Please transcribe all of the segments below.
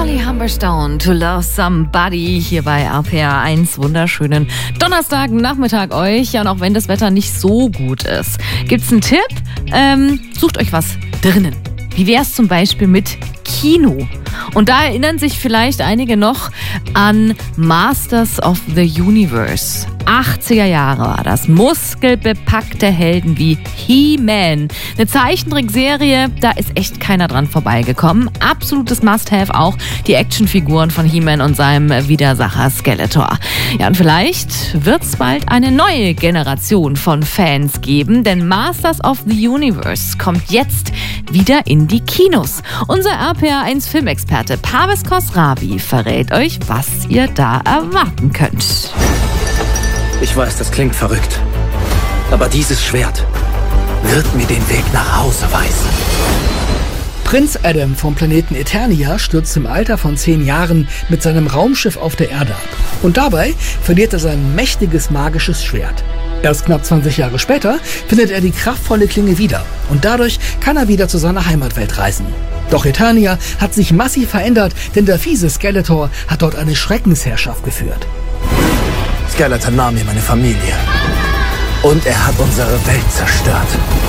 Charlie Humberstone, To Love Somebody, hier bei RPR 1. Wunderschönen Donnerstagnachmittag euch. Ja, und auch wenn das Wetter nicht so gut ist, gibt's einen Tipp? Sucht euch was drinnen. Wie wär's zum Beispiel mit Kino? Und da erinnern sich vielleicht einige noch an Masters of the Universe. 80er Jahre war das. Muskelbepackte Helden wie He-Man. Eine Zeichentrickserie, da ist echt keiner dran vorbeigekommen. Absolutes Must-Have auch die Actionfiguren von He-Man und seinem Widersacher Skeletor. Ja, und vielleicht wird's bald eine neue Generation von Fans geben, denn Masters of the Universe kommt jetzt wieder in die Kinos. Unser RPR1 Filmexperte Parvez Khosravi verrät euch, was ihr da erwarten könnt. Ich weiß, das klingt verrückt, aber dieses Schwert wird mir den Weg nach Hause weisen. Prinz Adam vom Planeten Eternia stürzt im Alter von 10 Jahren mit seinem Raumschiff auf der Erde ab. Und dabei verliert er sein mächtiges magisches Schwert. Erst knapp 20 Jahre später findet er die kraftvolle Klinge wieder und dadurch kann er wieder zu seiner Heimatwelt reisen. Doch Eternia hat sich massiv verändert, denn der fiese Skeletor hat dort eine Schreckensherrschaft geführt. Skeletor nahm mir meine Familie und er hat unsere Welt zerstört.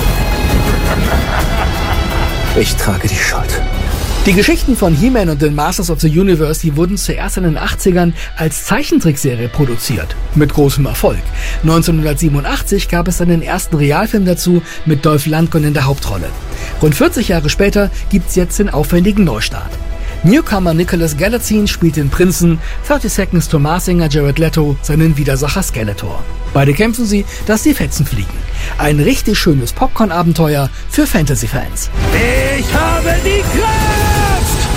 Ich trage die Schuld. Die Geschichten von He-Man und den Masters of the Universe, die wurden zuerst in den 80ern als Zeichentrickserie produziert. Mit großem Erfolg. 1987 gab es dann den ersten Realfilm dazu mit Dolph Lundgren in der Hauptrolle. Rund 40 Jahre später gibt's jetzt den aufwendigen Neustart. Newcomer Nicholas Galitzine spielt den Prinzen, 30 Seconds to Mars-Sänger Jared Leto seinen Widersacher Skeletor. Beide kämpfen sie, dass die Fetzen fliegen. Ein richtig schönes Popcorn-Abenteuer für Fantasy-Fans. Ich habe die Kraft!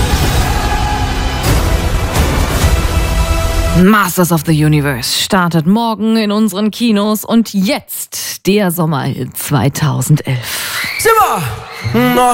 Masters of the Universe startet morgen in unseren Kinos und jetzt der Sommerhit 2011. Simmer!